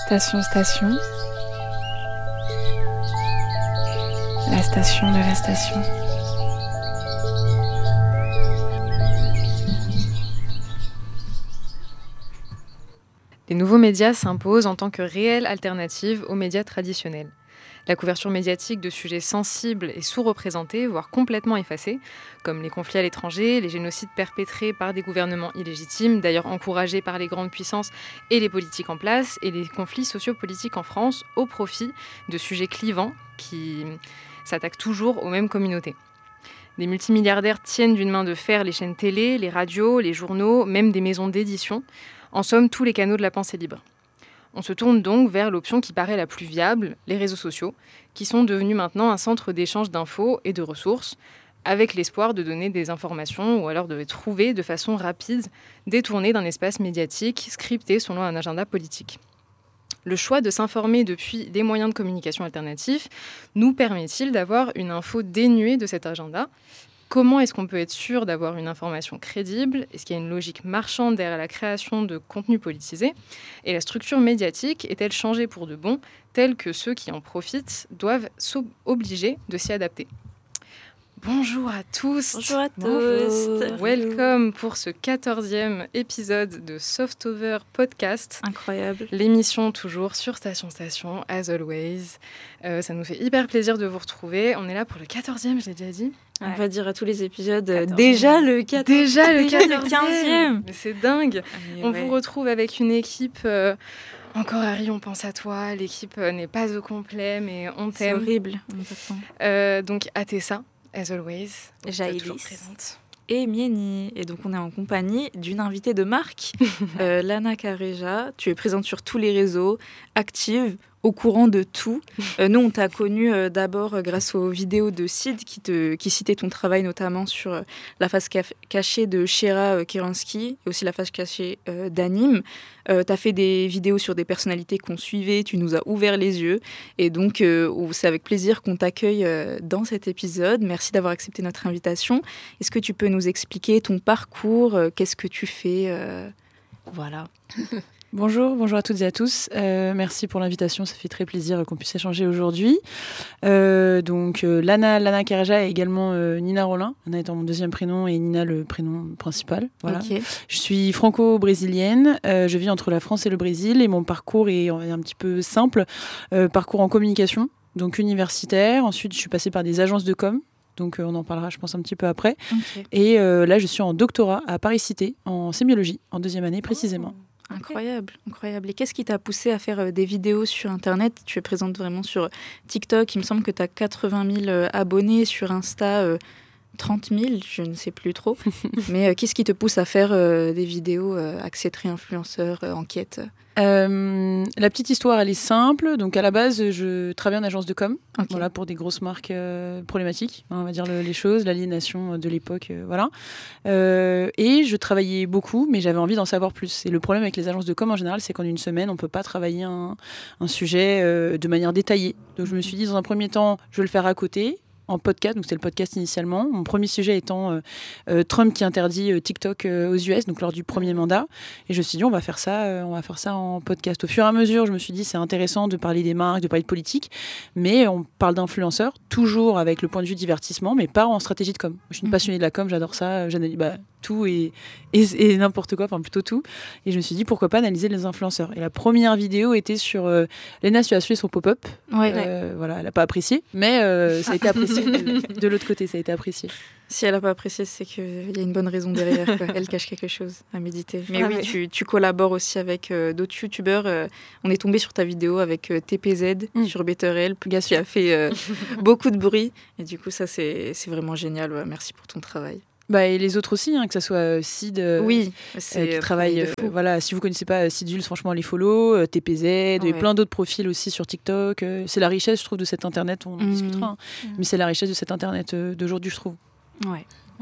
Station, la station de la station. Les nouveaux médias s'imposent en tant que réelle alternative aux médias traditionnels. La couverture médiatique de sujets sensibles et sous-représentés, voire complètement effacés, comme les conflits à l'étranger, les génocides perpétrés par des gouvernements illégitimes, d'ailleurs encouragés par les grandes puissances et les politiques en place, et les conflits sociopolitiques en France au profit de sujets clivants qui s'attaquent toujours aux mêmes communautés. Des multimilliardaires tiennent d'une main de fer les chaînes télé, les radios, les journaux, même des maisons d'édition, en somme tous les canaux de la pensée libre. On se tourne donc vers l'option qui paraît la plus viable, les réseaux sociaux, qui sont devenus maintenant un centre d'échange d'infos et de ressources, avec l'espoir de donner des informations ou alors de les trouver de façon rapide, détournées d'un espace médiatique scripté selon un agenda politique. Le choix de s'informer depuis des moyens de communication alternatifs nous permet-il d'avoir une info dénuée de cet agenda ? Comment est-ce qu'on peut être sûr d'avoir une information crédible ? Est-ce qu'il y a une logique marchande derrière la création de contenus politisés ? Et la structure médiatique est-elle changée pour de bon, telle que ceux qui en profitent doivent s'obliger de s'y adapter ? Bonjour à tous. Bonjour à tous. Welcome pour ce 14e épisode de Softover Podcast. Incroyable. L'émission toujours sur Station, as always. Ça nous fait hyper plaisir de vous retrouver. On est là pour le 14e, je l'ai déjà dit. On va dire à tous les épisodes, 14e. déjà le 14e. Déjà le 15e. Mais c'est dingue. On vous retrouve avec une équipe... Encore Harry, on pense à toi. L'équipe n'est pas au complet, mais on t'aime. C'est horrible. Donc Atessa. As always, Jaïlis et Mieni. Et donc, on est en compagnie d'une invitée de marque, Lana Kareja. Tu es présente sur tous les réseaux, active, au courant de tout. Nous, on t'a connue d'abord grâce aux vidéos de Sid qui citait ton travail notamment sur la face cachée de Shera Keransky et aussi la face cachée d'Anime. Tu as fait des vidéos sur des personnalités qu'on suivait, tu nous as ouvert les yeux. Et donc, c'est avec plaisir qu'on t'accueille dans cet épisode. Merci d'avoir accepté notre invitation. Est-ce que tu peux nous expliquer ton parcours ? Qu'est-ce que tu fais ? Voilà. Bonjour à toutes et à tous. Merci pour l'invitation, ça fait très plaisir qu'on puisse échanger aujourd'hui. Lana Kareja et également Nina Rollin. Lana étant mon deuxième prénom et Nina le prénom principal. Voilà. Okay. Je suis franco-brésilienne, je vis entre la France et le Brésil et mon parcours est un petit peu simple. Parcours en communication, donc universitaire. Ensuite, je suis passée par des agences de com'. Donc on en parlera, je pense, un petit peu après. Okay. Et là, je suis en doctorat à Paris-Cité, en sémiologie, en deuxième année précisément. Incroyable. Et qu'est-ce qui t'a poussé à faire des vidéos sur Internet ? Tu es présente vraiment sur TikTok. Il me semble que tu as 80 000 abonnés, sur Insta 30 000, je ne sais plus trop. Mais qu'est-ce qui te pousse à faire des vidéos axées influenceurs, enquête ? La petite histoire, elle est simple. Donc à la base, je travaille en agence de com', voilà, pour des grosses marques problématiques, on va dire les choses, l'aliénation de l'époque, voilà. Et je travaillais beaucoup, mais j'avais envie d'en savoir plus. Et le problème avec les agences de com' en général, c'est qu'en une semaine, on peut pas travailler un sujet de manière détaillée. Donc je me suis dit, dans un premier temps, je vais le faire à côté. En podcast, donc c'était le podcast initialement. Mon premier sujet étant Trump qui interdit TikTok aux US, donc lors du premier mandat. Et je me suis dit, on va faire ça en podcast. Au fur et à mesure, je me suis dit, c'est intéressant de parler des marques, de parler de politique, mais on parle d'influenceurs, toujours avec le point de vue divertissement, mais pas en stratégie de com. Je suis une passionnée de la com, j'adore ça, j'analyse tout et n'importe quoi, enfin plutôt tout. Et je me suis dit, pourquoi pas analyser les influenceurs. Et la première vidéo était sur Léna Suassou et son pop-up. Voilà, elle n'a pas apprécié, mais ça a été apprécié. De l'autre côté, ça a été apprécié. Si elle n'a pas apprécié, c'est qu'il y a une bonne raison derrière. Elle cache quelque chose à méditer. Mais tu collabores aussi avec d'autres youtubeurs. On est tombé sur ta vidéo avec TPZ sur BetterHelp, qui a fait beaucoup de bruit. Et du coup, ça, c'est vraiment génial. Ouais, merci pour ton travail. Et les autres aussi, que ce soit Sid qui travaille. Voilà, si vous ne connaissez pas Sid Jules, franchement, les follow, TPZ, et plein d'autres profils aussi sur TikTok. C'est la richesse, je trouve, de cet Internet. On en discutera. Mais c'est la richesse de cet Internet d'aujourd'hui, je trouve. Ouais.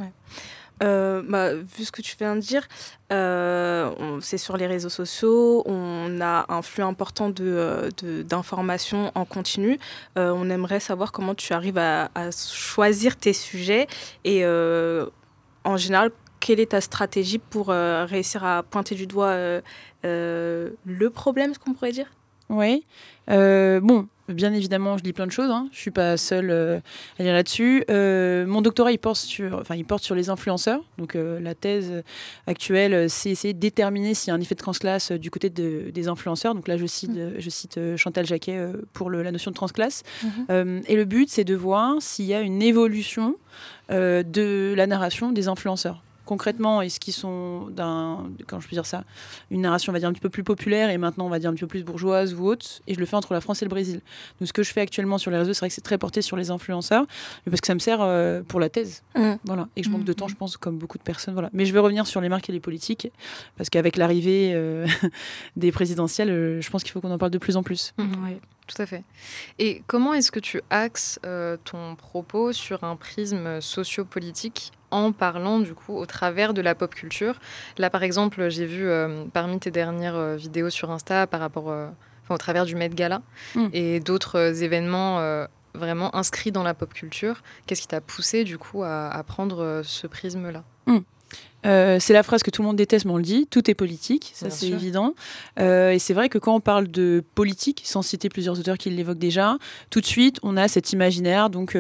Vu ce que tu viens de dire, c'est sur les réseaux sociaux, on a un flux important d'informations en continu. On aimerait savoir comment tu arrives à choisir tes sujets et en général, quelle est ta stratégie pour réussir à pointer du doigt le problème, ce qu'on pourrait dire ? Oui. Bon, bien évidemment, je lis plein de choses. Je suis pas seule à lire là-dessus. Mon doctorat, il porte sur les influenceurs. Donc, la thèse actuelle, c'est essayer de déterminer s'il y a un effet de transclasse du côté des influenceurs. Donc là, je cite Chantal Jacquet pour la notion de transclasse. Et le but, c'est de voir s'il y a une évolution de la narration des influenceurs. Concrètement, est-ce qu'ils sont quand je peux dire ça, une narration, on va dire, un petit peu plus populaire et maintenant, on va dire, un petit peu plus bourgeoise ou autre, et je le fais entre la France et le Brésil. Donc, ce que je fais actuellement sur les réseaux, c'est vrai que c'est très porté sur les influenceurs, mais parce que ça me sert pour la thèse. Voilà. Et que je manque de temps, je pense, comme beaucoup de personnes. Voilà. Mais je vais revenir sur les marques et les politiques, parce qu'avec l'arrivée des présidentielles, je pense qu'il faut qu'on en parle de plus en plus. Oui, tout à fait. Et comment est-ce que tu axes ton propos sur un prisme sociopolitique en parlant du coup au travers de la pop culture? Là par exemple, j'ai vu parmi tes dernières vidéos sur Insta par rapport au travers du Met Gala et d'autres événements vraiment inscrits dans la pop culture. Qu'est-ce qui t'a poussé du coup à prendre ce prisme-là? C'est la phrase que tout le monde déteste, mais on le dit, tout est politique, ça c'est évident. Et c'est vrai que quand on parle de politique, sans citer plusieurs auteurs qui l'évoquent déjà, tout de suite on a cet imaginaire donc,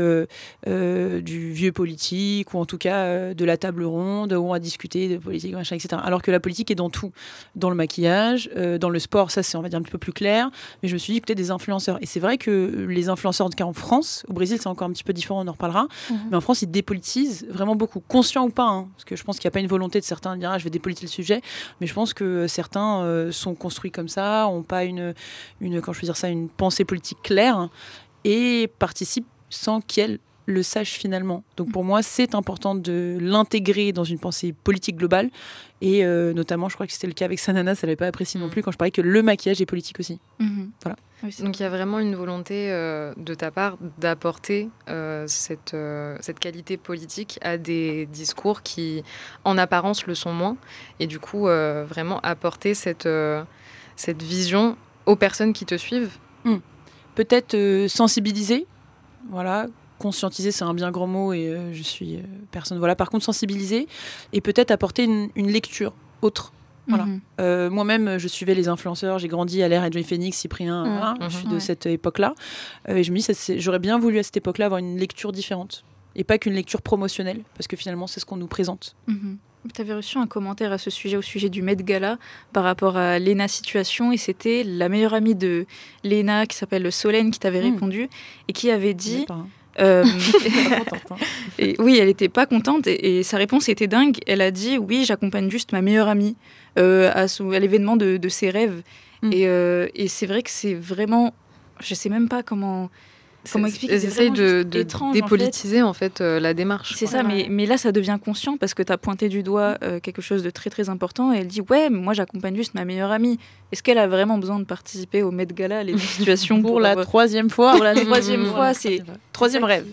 du vieux politique, ou en tout cas de la table ronde, où on va discuter de politique, machin, etc. Alors que la politique est dans tout, dans le maquillage, dans le sport, ça c'est on va dire un peu plus clair, mais je me suis dit peut-être des influenceurs. Et c'est vrai que les influenceurs, en tout cas en France, au Brésil c'est encore un petit peu différent, on en reparlera, mais en France ils dépolitisent vraiment beaucoup, conscient ou pas, parce que je pense qu'il n'y a pas une volonté de certains de dire je vais dépolitiser le sujet, mais je pense que certains sont construits comme ça, n'ont pas une quand je peux dire ça, une pensée politique claire et participent sans qu'elles le sachent finalement. Donc pour moi c'est important de l'intégrer dans une pensée politique globale et notamment je crois que c'était le cas avec Sanana, ça l'avait pas apprécié non plus quand je parlais que le maquillage est politique aussi. Voilà. Donc il y a vraiment une volonté de ta part d'apporter cette qualité politique à des discours qui, en apparence, le sont moins. Et du coup, vraiment apporter cette vision aux personnes qui te suivent. Peut-être sensibiliser, voilà. Conscientiser, c'est un bien grand mot et je suis personne. Voilà. Par contre, sensibiliser et peut-être apporter une lecture autre. Voilà. Moi-même, je suivais les influenceurs, j'ai grandi à l'ère Joy Phoenix, Cyprien, je suis de cette époque-là. Et je me dis, j'aurais bien voulu à cette époque-là avoir une lecture différente. Et pas qu'une lecture promotionnelle, parce que finalement, c'est ce qu'on nous présente. Tu avais reçu un commentaire à ce sujet, au sujet du Met Gala, par rapport à Léna Situation, et c'était la meilleure amie de Léna, qui s'appelle Solène, qui t'avait répondu, et qui avait dit... et oui, elle était pas contente et sa réponse était dingue. Elle a dit oui, j'accompagne juste ma meilleure amie à l'événement de ses rêves. Et c'est vrai que c'est vraiment, je sais même pas comment expliquer. Ils essayent de dépolitiser en fait la démarche. C'est ça, mais là ça devient conscient parce que tu as pointé du doigt quelque chose de très très important et elle dit ouais, moi j'accompagne juste ma meilleure amie. Est-ce qu'elle a vraiment besoin de participer au Met Gala, les situations pour la troisième fois? Pour la troisième fois, c'est troisième rêve.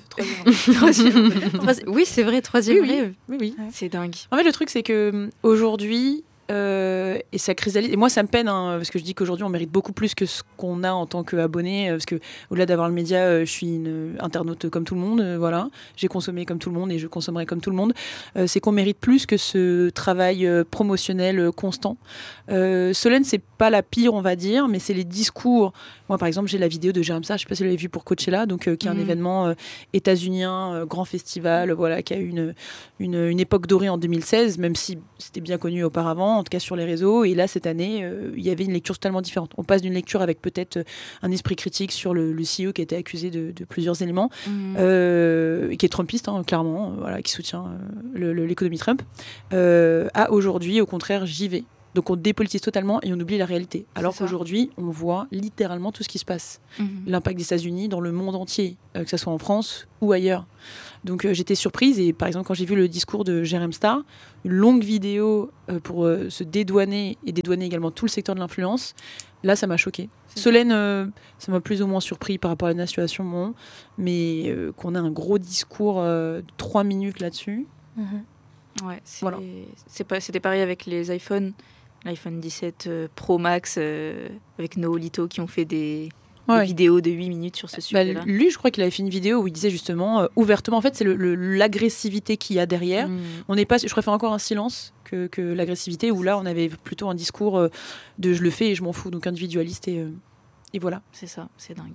Oui, c'est vrai, troisième rêve. Oui. C'est dingue. En fait, le truc c'est que aujourd'hui. Et ça cristallise. Et moi, ça me peine, parce que je dis qu'aujourd'hui, on mérite beaucoup plus que ce qu'on a en tant qu'abonné. Parce que, au-delà d'avoir le média, je suis une internaute comme tout le monde. Voilà. J'ai consommé comme tout le monde et je consommerai comme tout le monde. C'est qu'on mérite plus que ce travail promotionnel constant. Solène, c'est pas la pire, on va dire, mais c'est les discours. Moi, par exemple, j'ai la vidéo de Jérém Sarr, je sais pas si vous l'avez vu pour Coachella, donc qui est un événement états-unien, grand festival, voilà, qui a eu une époque dorée en 2016, même si c'était bien connu auparavant, en tout cas sur les réseaux. Et là, cette année, il y avait une lecture totalement différente. On passe d'une lecture avec peut-être un esprit critique sur le CEO qui a été accusé de plusieurs éléments, qui est trumpiste, clairement, voilà, qui soutient l'économie Trump, à aujourd'hui, au contraire, j'y vais. Donc on dépolitise totalement et on oublie la réalité. Alors qu'aujourd'hui, on voit littéralement tout ce qui se passe. L'impact des États-Unis dans le monde entier, que ce soit en France ou ailleurs. Donc j'étais surprise et par exemple quand j'ai vu le discours de Jérém Sarr, une longue vidéo pour se dédouaner et dédouaner également tout le secteur de l'influence, là ça m'a choquée. Solène, ça m'a plus ou moins surpris par rapport à la situation, mais qu'on a un gros discours de 3 minutes là-dessus. Ouais, c'était pareil avec les iPhones. L'iPhone 17 Pro Max avec Noolito qui ont fait des vidéos de 8 minutes sur ce sujet-là. Lui, je crois qu'il avait fait une vidéo où il disait justement ouvertement, en fait, c'est l'agressivité qu'il y a derrière. On n'est pas, je préfère encore un silence que l'agressivité, où là, on avait plutôt un discours de je le fais et je m'en fous, donc individualiste Et voilà. C'est ça, c'est dingue.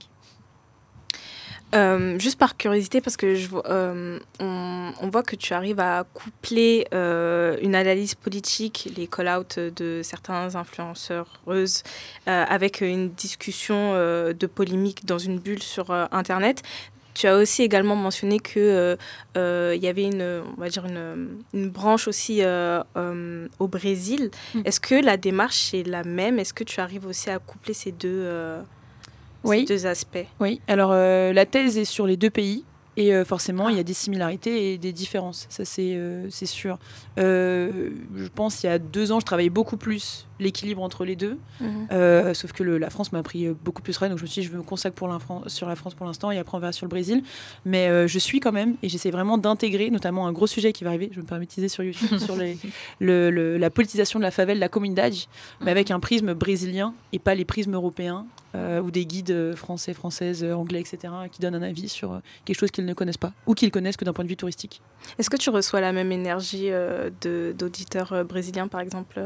Juste par curiosité, parce que on voit que tu arrives à coupler une analyse politique, les call-outs de certains influenceuses, avec une discussion de polémique dans une bulle sur Internet. Tu as aussi également mentionné que il y avait on va dire une branche aussi au Brésil. Est-ce que la démarche est la même? Est-ce que tu arrives aussi à coupler ces deux aspects? Oui, alors la thèse est sur les 2 pays. Et forcément, il y a des similarités et des différences. Ça, c'est sûr. Je pense qu'il y a 2 ans, je travaillais beaucoup plus l'équilibre entre les deux. Sauf que la France m'a pris beaucoup plus près. Donc je me suis dit, je me consacre sur la France pour l'instant. Et après, on verra sur le Brésil. Mais je suis quand même. Et j'essaie vraiment d'intégrer, notamment un gros sujet qui va arriver. Je vais me permets de teaser sur YouTube, sur la politisation de la favela, de la comunidade. Mais avec un prisme brésilien et pas les prismes européens. Ou des guides français, françaises, anglais, etc., qui donnent un avis sur quelque chose qu'ils ne connaissent pas, ou qu'ils connaissent que d'un point de vue touristique. Est-ce que tu reçois la même énergie d'auditeurs brésiliens, par exemple,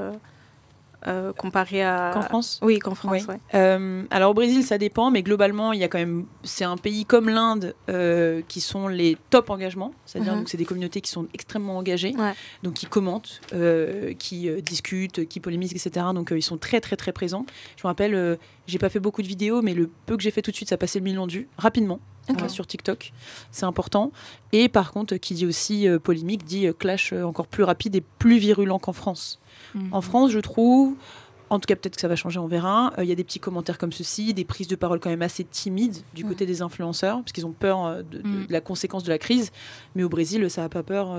comparé à... Qu'en France ? Oui, qu'en France, oui. Ouais. Alors au Brésil, ça dépend, mais globalement, il y a quand même... C'est un pays comme l'Inde qui sont les top engagements, c'est-à-dire donc c'est des communautés qui sont extrêmement engagées, donc qui commentent, qui discutent, qui polémisent, etc. Donc ils sont très, très, très présents. Je me rappelle, j'ai pas fait beaucoup de vidéos, mais le peu que j'ai fait tout de suite, ça passait le 1 million de vues, rapidement. Sur TikTok, c'est important. Et par contre, qui dit aussi polémique, dit clash encore plus rapide et plus virulent qu'en France. En France, je trouve, en tout cas peut-être que ça va changer, on verra, il y a des petits commentaires comme ceci, des prises de parole quand même assez timides du côté des influenceurs, parce qu'ils ont peur de la conséquence de la crise. Mais au Brésil, ça n'a pas peur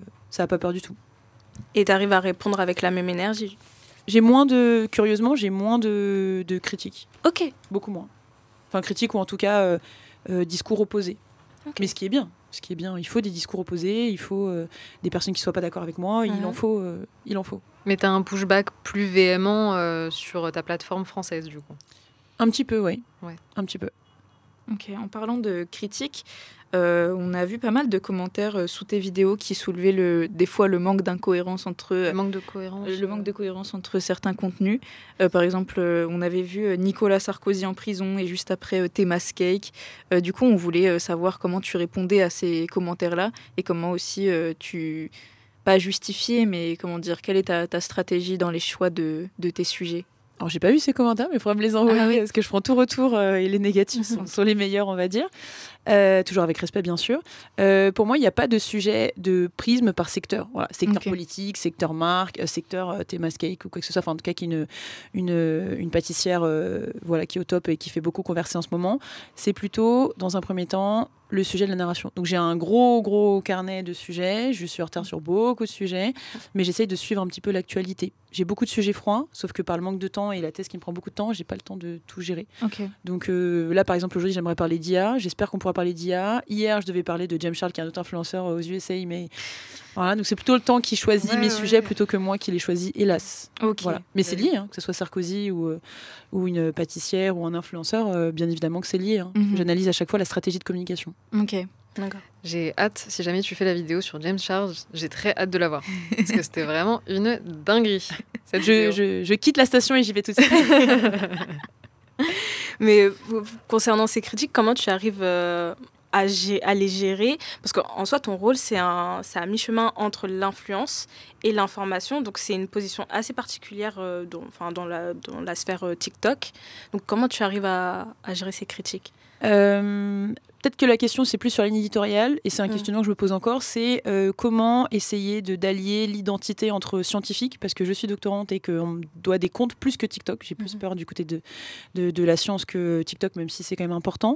du tout. Et tu arrives à répondre avec la même énergie? Curieusement, j'ai moins de critiques. Ok. Beaucoup moins. Enfin, critiques ou en tout cas... discours opposés. Okay. Mais ce qui est bien, il faut des discours opposés, il faut des personnes qui ne soient pas d'accord avec moi, il en faut. Mais tu as un pushback plus véhément sur ta plateforme française, du coup? Un petit peu, oui. Ouais. Un petit peu. Ok, en parlant de critiques, on a vu pas mal de commentaires sous tes vidéos qui soulevaient des fois le manque d'incohérence entre... Le manque de cohérence entre certains contenus. Par exemple, on avait vu Nicolas Sarkozy en prison et juste après Thémas Cake. Du coup, on voulait savoir comment tu répondais à ces commentaires-là et comment aussi tu... Pas justifier, mais comment dire, quelle est ta stratégie dans les choix de tes sujets? Alors, j'ai pas vu ces commentaires, mais il faudra me les envoyer parce que je prends tout retour et les négatifs sont les meilleurs, on va dire. Toujours avec respect, bien sûr. Pour moi, il n'y a pas de sujet de prisme par secteur. Voilà, secteur politique, secteur marque, secteur Thémas Cake ou quoi que ce soit. Enfin, en tout cas, qui est une pâtissière qui est au top et qui fait beaucoup converser en ce moment. C'est plutôt, dans un premier temps, le sujet de la narration. Donc j'ai un gros carnet de sujets, je suis en retard sur beaucoup de sujets, mais j'essaye de suivre un petit peu l'actualité. J'ai beaucoup de sujets froids, sauf que par le manque de temps et la thèse qui me prend beaucoup de temps, j'ai pas le temps de tout gérer. Donc là, par exemple, aujourd'hui, j'aimerais parler d'IA. J'espère qu'on pourra parler d'IA. Hier, je devais parler de James Charles, qui est un autre influenceur aux USA, mais voilà, donc c'est plutôt le temps qui choisit mes sujets plutôt que moi qui les choisis, hélas. Voilà. Mais c'est lié, que ce soit Sarkozy ou une pâtissière ou un influenceur, bien évidemment que c'est lié. J'analyse à chaque fois la stratégie de communication. Ok. D'accord. J'ai hâte, si jamais tu fais la vidéo sur James Charles, j'ai très hâte de la voir. Parce que c'était vraiment une dinguerie. Je quitte la station et j'y vais tout de suite. Mais concernant ces critiques, comment tu arrives à les gérer? Parce qu'en soi, ton rôle, c'est à mi-chemin entre l'influence et l'information. Donc, c'est une position assez particulière dans la sphère TikTok. Donc, comment tu arrives à gérer ces critiques? Peut-être que la question, c'est plus sur la ligne éditoriale, et c'est un questionnement que je me pose encore, c'est comment essayer d'allier l'identité entre scientifiques, parce que je suis doctorante et qu'on doit des comptes plus que TikTok. J'ai plus peur du côté de la science que TikTok, même si c'est quand même important,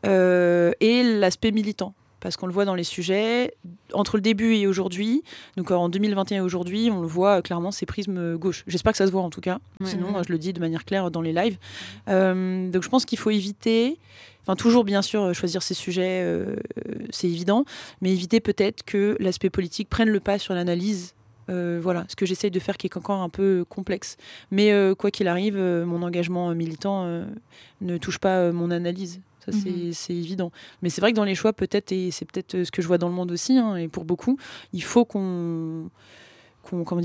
et l'aspect militant. Parce qu'on le voit dans les sujets, entre le début et aujourd'hui, donc en 2021 et aujourd'hui, on le voit clairement, c'est prisme gauche. J'espère que ça se voit en tout cas, sinon je le dis de manière claire dans les lives. Donc je pense qu'il faut éviter, toujours bien sûr choisir ses sujets, c'est évident, mais éviter peut-être que l'aspect politique prenne le pas sur l'analyse. Voilà, ce que j'essaye de faire qui est encore un peu complexe. Mais quoi qu'il arrive, mon engagement militant ne touche pas mon analyse. Ça, c'est évident. Mais c'est vrai que dans les choix, peut-être, et c'est peut-être ce que je vois dans le monde aussi, et pour beaucoup, il faut qu'on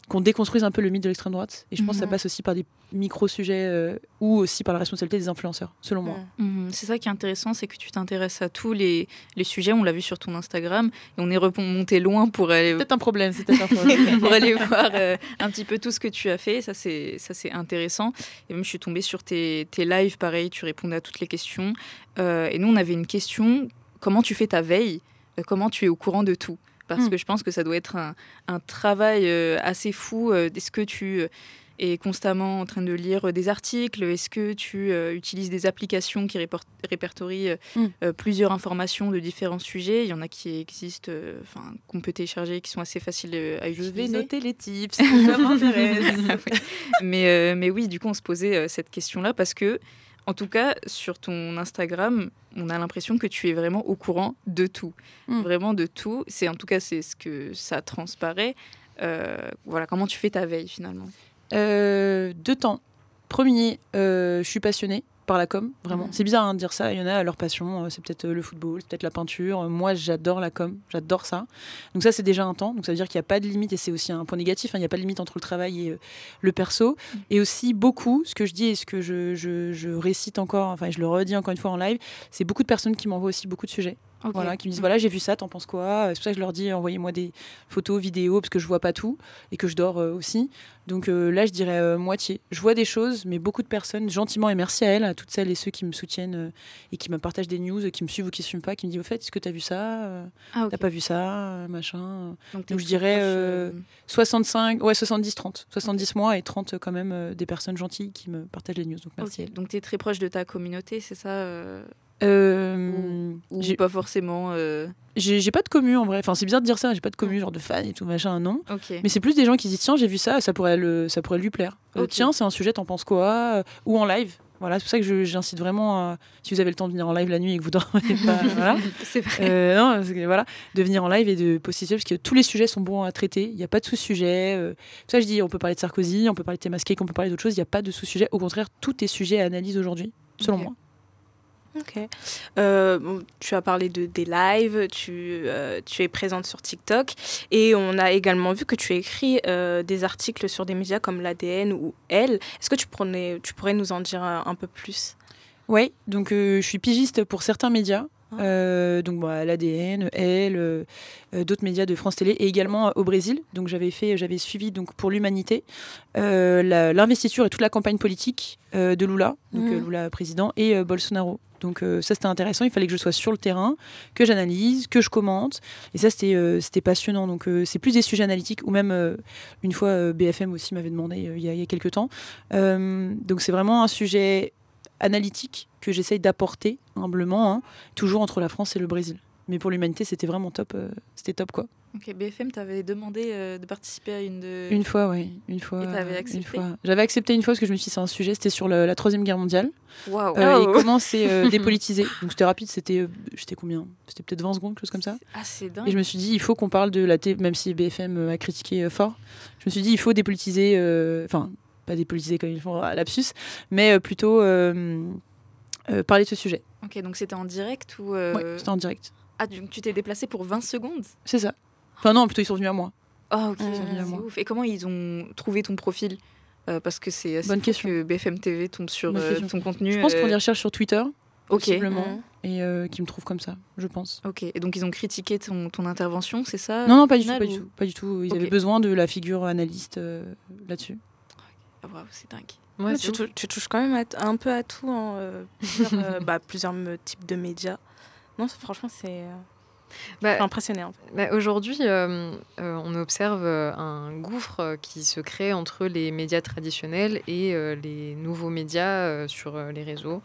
qu'on déconstruise un peu le mythe de l'extrême droite. Et je pense que ça passe aussi par des micro-sujets ou aussi par la responsabilité des influenceurs, selon moi. C'est ça qui est intéressant, c'est que tu t'intéresses à tous les sujets. On l'a vu sur ton Instagram et on est remonté loin pour aller... C'est peut-être un problème. pour aller voir un petit peu tout ce que tu as fait. Ça, c'est intéressant. Et même, je suis tombée sur tes lives, pareil, tu répondais à toutes les questions. Et nous, on avait une question, comment tu fais ta veille ? Comment tu es au courant de tout ? Parce que je pense que ça doit être un travail assez fou. Est-ce que tu es constamment en train de lire des articles ? Est-ce que tu utilises des applications qui répertorient plusieurs informations de différents sujets ? Il y en a qui existent, qu'on peut télécharger, qui sont assez faciles à utiliser. Je vais noter les tips, ça m'intéresse. Mais oui, du coup, on se posait cette question-là parce que, en tout cas, sur ton Instagram, on a l'impression que tu es vraiment au courant de tout. Vraiment de tout. En tout cas, c'est ce que ça transparaît. Voilà, comment tu fais ta veille, finalement ? 2 temps. Premier, je suis passionnée par la com, vraiment. C'est bizarre de dire ça, il y en a, leur passion, c'est peut-être le football, c'est peut-être la peinture. Moi, j'adore la com, j'adore ça. Donc ça, c'est déjà un temps. Donc ça veut dire qu'il n'y a pas de limite, et c'est aussi un point négatif, il n'y a pas de limite entre le travail et le perso. Et aussi beaucoup, ce que je dis et ce que je récite encore, je le redis encore une fois en live, c'est beaucoup de personnes qui m'envoient aussi beaucoup de sujets. Voilà, qui me disent voilà, j'ai vu ça, t'en penses quoi ? C'est pour ça que je leur dis envoyez-moi des photos, vidéos, parce que je vois pas tout et que je dors aussi. Donc là, je dirais moitié. Je vois des choses, mais beaucoup de personnes, gentiment, et merci à elles, à toutes celles et ceux qui me soutiennent et qui me partagent des news, qui me suivent ou qui ne suivent pas, qui me disent au fait, est-ce que t'as vu ça ? T'as pas vu ça ? Machin. Donc je dirais 70-30. 70 mois et 30 quand même des personnes gentilles qui me partagent les news. Donc merci à elles. Donc t'es très proche de ta communauté, c'est ça ou j'ai pas forcément j'ai pas de commu en vrai, c'est bizarre de dire ça, j'ai pas de commu genre de fans et tout machin, non. Okay. Mais c'est plus des gens qui disent tiens j'ai vu ça, ça pourrait lui plaire. Tiens c'est un sujet, t'en penses quoi ou en live. Voilà, c'est pour ça que j'incite vraiment si vous avez le temps de venir en live la nuit et que vous dormez pas, voilà. C'est vrai. Non, voilà, de venir en live et de poster parce que tous les sujets sont bons à traiter, il y a pas de sous-sujet. C'est ça je dis on peut parler de Sarkozy, on peut parler de Thémasqué, on peut parler d'autres choses, il y a pas de sous-sujet, au contraire tout est sujet à analyse aujourd'hui selon moi. Ok. Tu as parlé des lives, tu es présente sur TikTok et on a également vu que tu écris des articles sur des médias comme l'ADN ou Elle. Est-ce que tu pourrais nous en dire un peu plus ? Oui, donc je suis pigiste pour certains médias. Donc l'ADN, Elle, d'autres médias de France Télé et également au Brésil. Donc j'avais suivi donc pour l'humanité l'investiture et toute la campagne politique de Lula, donc Lula président et Bolsonaro. Donc ça c'était intéressant, il fallait que je sois sur le terrain, que j'analyse, que je commente et ça c'était passionnant. Donc c'est plus des sujets analytiques ou même une fois BFM aussi m'avait demandé il y a quelques temps. Donc c'est vraiment un sujet analytique que j'essaye d'apporter humblement, toujours entre la France et le Brésil. Mais pour l'humanité, c'était vraiment top. C'était top, quoi. Ok, BFM t'avait demandé de participer à Une fois, oui. Une fois. Et t'avais accepté ? J'avais accepté une fois parce que je me suis dit c'est un sujet, c'était sur la Troisième Guerre mondiale. Waouh. Et comment c'est dépolitisé. Donc c'était rapide, j'étais combien ? C'était peut-être 20 secondes, quelque chose comme ça. Ah, c'est dingue. Et je me suis dit, il faut qu'on parle de la télé, même si BFM a critiqué fort. Je me suis dit, il faut dépolitiser, pas dépolitiser comme ils font à lapsus, mais plutôt parler de ce sujet. Ok, donc c'était en direct ou Oui, c'était en direct. Ah, donc tu t'es déplacé pour 20 secondes ? C'est ça. Enfin non, plutôt ils sont venus à moi. Ah, ok, c'est ouf. Et comment ils ont trouvé ton profil ? Parce que c'est assez bonne fou question. Que BFM TV tombe sur ton contenu. Je pense qu'on les recherche sur Twitter, possiblement, et qui me trouvent comme ça, je pense. Ok, et donc ils ont critiqué ton intervention, c'est ça ? Non, pas du tout. Ils avaient besoin de la figure analyste là-dessus. Ah, wow, c'est dingue. Ouais, tu touches quand même un peu à tout, plusieurs types de médias. Non, franchement, c'est impressionné. En fait. Aujourd'hui, on observe un gouffre qui se crée entre les médias traditionnels et les nouveaux médias sur les réseaux.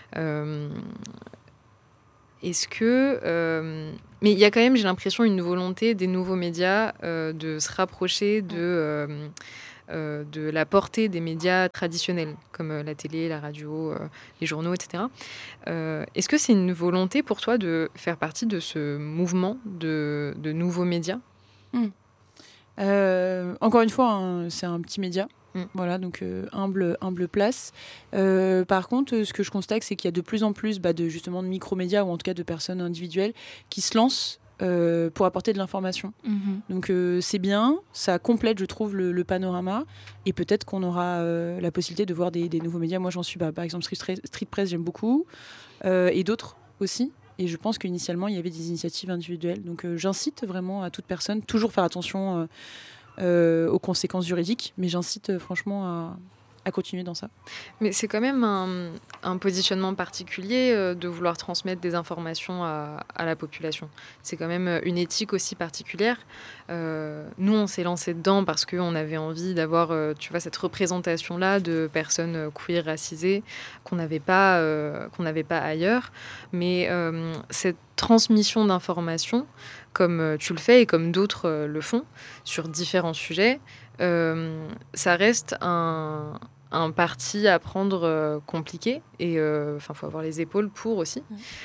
Est-ce que... mais il y a quand même, j'ai l'impression, une volonté des nouveaux médias de se rapprocher de la portée des médias traditionnels, comme la télé, la radio, les journaux, etc. Est-ce que c'est une volonté pour toi de faire partie de ce mouvement de nouveaux médias ? Encore une fois, c'est un petit média. Voilà, donc humble place. Par contre, ce que je constate, c'est qu'il y a de plus en plus justement de micro-médias, ou en tout cas de personnes individuelles, qui se lancent pour apporter de l'information. Donc c'est bien, ça complète, je trouve, le panorama. Et peut-être qu'on aura la possibilité de voir des nouveaux médias. Moi, j'en suis, par exemple, Street Press, j'aime beaucoup. Et d'autres aussi. Et je pense qu'initialement, il y avait des initiatives individuelles. Donc j'incite vraiment à toute personne, toujours faire attention aux conséquences juridiques. Mais j'incite franchement à continuer dans ça. Mais c'est quand même un positionnement particulier de vouloir transmettre des informations à la population. C'est quand même une éthique aussi particulière. Nous, on s'est lancé dedans parce qu'on avait envie d'avoir cette représentation-là de personnes queer racisées qu'on n'avait pas ailleurs. Mais cette transmission d'informations, comme tu le fais et comme d'autres le font, sur différents sujets, ça reste un parti à prendre compliqué et faut avoir les épaules pour aussi.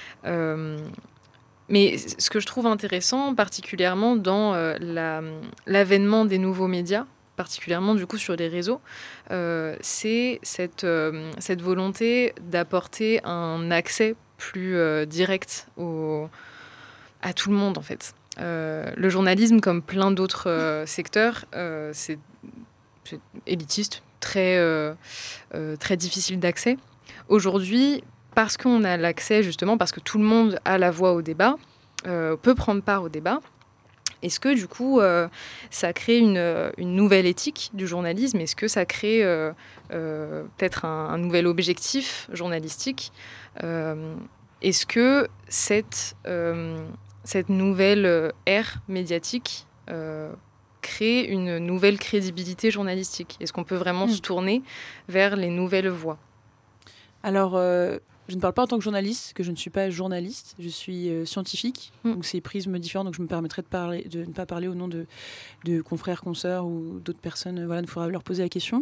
Mais ce que je trouve intéressant, particulièrement dans l'avènement des nouveaux médias, particulièrement du coup sur les réseaux, c'est cette volonté d'apporter un accès plus direct à tout le monde en fait. Le journalisme, comme plein d'autres secteurs, c'est élitiste, très difficile d'accès. Aujourd'hui, parce qu'on a l'accès, justement, parce que tout le monde a la voix au débat, peut prendre part au débat, est-ce que, du coup, ça crée une nouvelle éthique du journalisme ? Est-ce que ça crée peut-être un nouvel objectif journalistique ? Est-ce que cette nouvelle ère médiatique crée une nouvelle crédibilité journalistique ? Est-ce qu'on peut vraiment se tourner vers les nouvelles voies ? Alors, je ne parle pas en tant que journaliste, que je ne suis pas journaliste, je suis scientifique, donc c'est prismes différents, donc je me permettrai de ne pas parler au nom de confrères, consoeurs ou d'autres personnes, il faudra leur poser la question.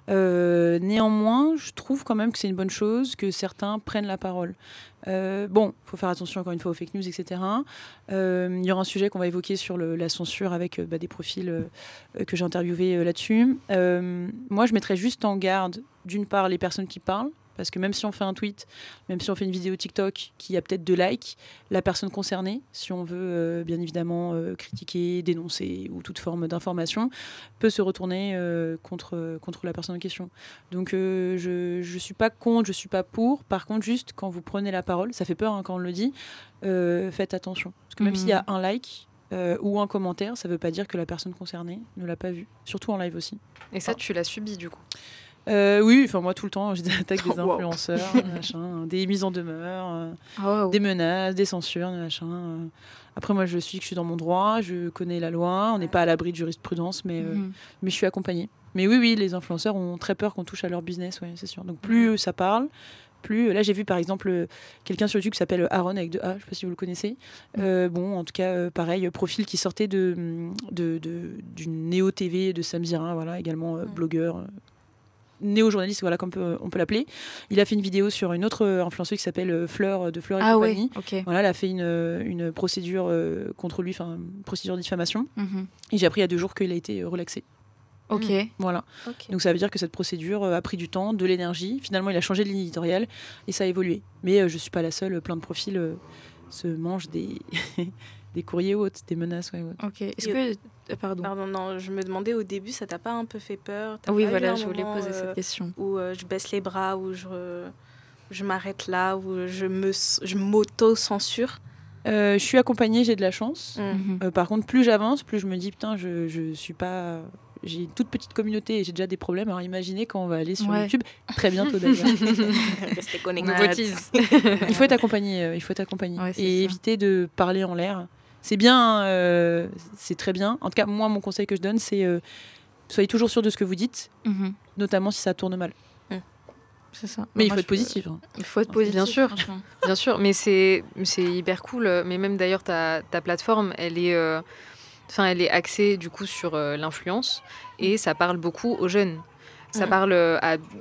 Néanmoins, je trouve quand même que c'est une bonne chose que certains prennent la parole. Il faut faire attention encore une fois aux fake news, etc. Il y aura un sujet qu'on va évoquer sur la censure avec des profils que j'ai interviewés là-dessus. Moi, je mettrais juste en garde, d'une part, les personnes qui parlent, parce que même si on fait un tweet, même si on fait une vidéo TikTok qui a peut-être 2 likes, la personne concernée, si on veut bien évidemment critiquer, dénoncer ou toute forme d'information, peut se retourner contre la personne en question. Donc je suis pas contre, je suis pas pour. Par contre, juste quand vous prenez la parole, ça fait peur quand on le dit, faites attention. Parce que même s'il y a un like ou un commentaire, ça veut pas dire que la personne concernée ne l'a pas vu. Surtout en live aussi. Et ça, tu l'as subi du coup ? Oui, moi tout le temps, j'ai des attaques des influenceurs, des mises en demeure, des menaces, des censures, Après, moi, je suis dans mon droit, je connais la loi, on n'est pas à l'abri de jurisprudence, mais je suis accompagnée. Mais oui, les influenceurs ont très peur qu'on touche à leur business, c'est sûr. Donc plus ça parle, plus... Là, j'ai vu par exemple quelqu'un sur YouTube qui s'appelle Aaron avec 2 A, je ne sais pas si vous le connaissez. En tout cas, pareil, profil qui sortait d'une Néo TV de Samzira, également blogueur. Néo-journaliste, comme on peut l'appeler. Il a fait une vidéo sur une autre influenceuse qui s'appelle Fleur de Fleur et compagnie. Okay. Elle a fait une procédure contre lui, une procédure de diffamation. Et j'ai appris il y a 2 jours qu'il a été relaxé. Ok. Voilà. Okay. Donc ça veut dire que cette procédure a pris du temps, de l'énergie. Finalement, il a changé de ligne éditoriale et ça a évolué. Mais je suis pas la seule. Plein de profils se mangent des courriers ou autres, des menaces. Ok. Est-ce que Pardon, non, je me demandais au début, ça t'a pas un peu fait peur ? Oui, voilà, je voulais poser cette question. Où je baisse les bras, où je m'arrête là, où je m'auto-censure. Je suis accompagnée, j'ai de la chance. Par contre, plus j'avance, plus je me dis, putain, je suis pas... J'ai une toute petite communauté et j'ai déjà des problèmes. Alors imaginez quand on va aller sur YouTube, très bientôt d'ailleurs. Restez connectés. Il faut être accompagné. Et éviter de parler en l'air. C'est bien, c'est très bien. En tout cas, moi, mon conseil que je donne, c'est soyez toujours sûr de ce que vous dites, notamment si ça tourne mal. C'est ça. Mais il faut être positif. Il faut être positif, bien sûr. Mais c'est hyper cool. Mais même d'ailleurs, ta plateforme, elle est axée du coup sur l'influence et ça parle beaucoup aux jeunes. Ça parle à